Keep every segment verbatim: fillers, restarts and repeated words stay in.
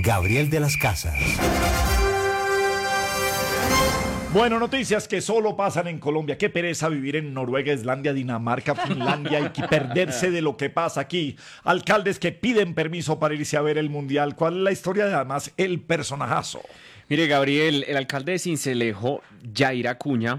Gabriel de las Casas. Bueno, noticias que solo pasan en Colombia. Qué pereza vivir en Noruega, Islandia, Dinamarca, Finlandia y que perderse de lo que pasa aquí. Alcaldes que piden permiso para irse a ver el Mundial. ¿Cuál es la historia de además el personajazo? Mire, Gabriel, el alcalde de Sincelejo, Yair Acuña,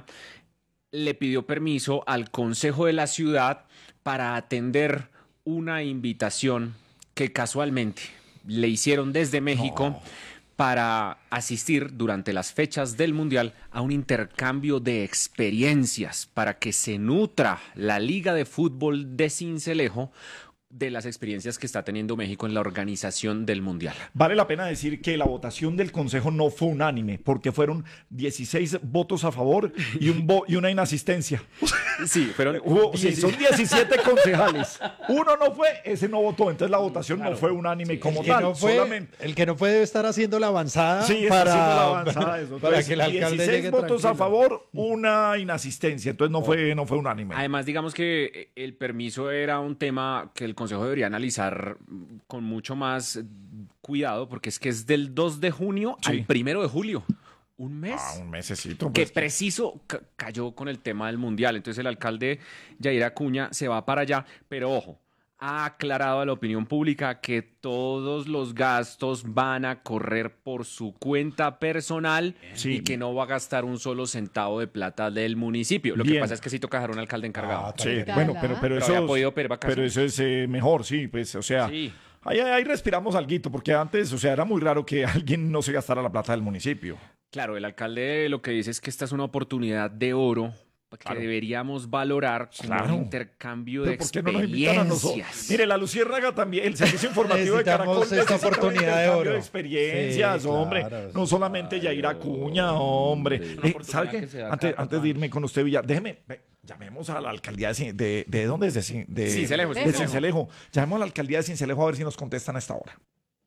le pidió permiso al Consejo de la ciudad para atender una invitación que casualmente le hicieron desde México no. para asistir durante las fechas del Mundial a un intercambio de experiencias para que se nutra la Liga de Fútbol de Sincelejo de las experiencias que está teniendo México en la organización del Mundial. Vale la pena decir que la votación del Consejo no fue unánime, porque fueron dieciséis votos a favor y, un vo y una inasistencia. Sí, fueron Hubo, sí, son diecisiete concejales. Uno no fue, ese no votó, entonces la votación claro. no fue unánime sí, como el tal. No fue, solamente. El que no fue debe estar haciendo la avanzada sí, para, haciendo la avanzada eso. para que el alcalde dieciséis llegue votos tranquilo. a favor, una inasistencia, entonces no fue, no fue unánime. Además, digamos que el permiso era un tema que el Consejo debería analizar con mucho más cuidado, porque es que es del dos de junio sí. al primero de julio. Un mes. Ah, un mesecito. Que pues. preciso ca- cayó con el tema del Mundial. Entonces el alcalde Yair Acuña se va para allá, pero ojo, ha aclarado a la opinión pública que todos los gastos van a correr por su cuenta personal sí. y que no va a gastar un solo centavo de plata del municipio. Lo Bien. que pasa es que sí toca dejar un alcalde encargado. Ah, sí, bueno, pero, pero, eso, pero, podido pedir vacaciones. pero eso es eh, mejor, sí, pues, o sea, sí. ahí, ahí respiramos alguito, porque antes, o sea, era muy raro que alguien no se gastara la plata del municipio. Claro, el alcalde lo que dice es que esta es una oportunidad de oro que claro. deberíamos valorar como claro. un intercambio de experiencias. No Mire, la Luciérnaga también, el servicio informativo de Caracol esta oportunidad de oro. De experiencias, sí, hombre. Claro, no solamente claro. Yair Acuña, hombre. Eh, ¿Sabe qué? Antes, antes de irme con usted, Villar, déjeme, llamemos a la alcaldía de, de, de ¿dónde es? De, de Sincelejo. De Sincelejo. Llamemos a la alcaldía de Sincelejo a ver si nos contestan a esta hora.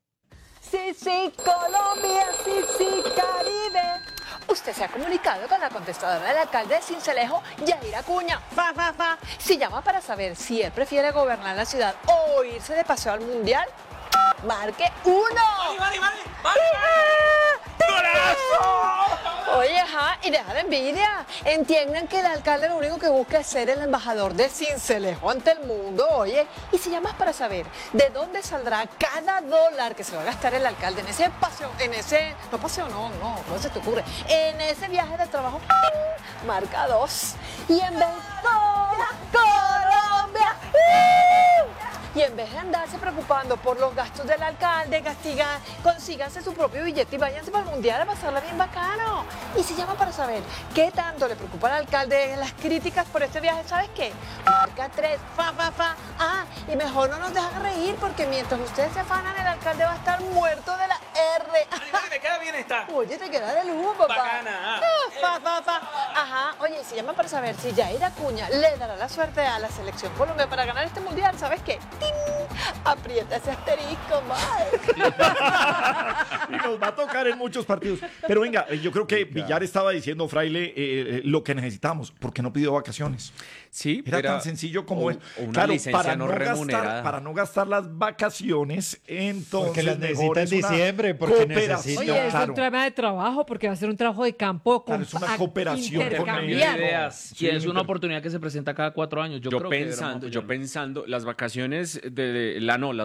Sí, sí, Colombia, sí, sí, Caribe. Usted se ha comunicado con la contestadora del alcalde de Sincelejo, Yair Acuña. Fa, fa, fa. Si llama para saber si él prefiere gobernar la ciudad o irse de paseo al Mundial, marque uno. ¡Vale, vale, vale! ¡Vale! ¡Golazo! Oye, ajá, y deja de envidia. Entiendan que el alcalde lo único que busca es ser el embajador de Sincelejo ante el mundo, oye. Y si llamas para saber de dónde saldrá cada dólar que se va a gastar el alcalde en ese paseo, en ese, no paseo, no, no, no se te ocurre, en ese viaje de trabajo, marca dos. Y en vez de Colombia, y en vez de andarse preocupando por los gastos del alcalde, castigar, consíganse su propio billete y váyanse para el Mundial a pasarla bien bacano. Y si llaman para saber qué tanto le preocupa al alcalde las críticas por este viaje, ¿sabes qué? Marca tres, fa, fa, fa. Ah, y mejor no nos dejan reír porque mientras ustedes se afanan, el alcalde va a estar muerto de la R. Vale, me queda bien esta. Oye, te queda de lujo, papá. Bacana. Ah, fa, fa, fa. Ajá, oye, y si llaman para saber si Yair Acuña le dará la suerte a la selección Colombia para ganar este Mundial, ¿sabes qué? ¡Ting! Aprieta ese asterisco, mal. Y nos va a tocar en muchos partidos. Pero venga, yo creo que Villar estaba diciendo, Fraile, eh, lo que necesitamos. ¿Por qué no pidió vacaciones? Sí, era, era tan sencillo como es. Claro, para no, gastar, para no gastar las vacaciones, entonces porque las necesita en diciembre, porque necesita. Oye, es claro. un tema de trabajo, porque va a ser un trabajo de campo con claro, es una cooperación con ideas. Y es una oportunidad que se presenta cada cuatro años. Yo, yo creo pensando, que yo pensando, las vacaciones de, de la no, las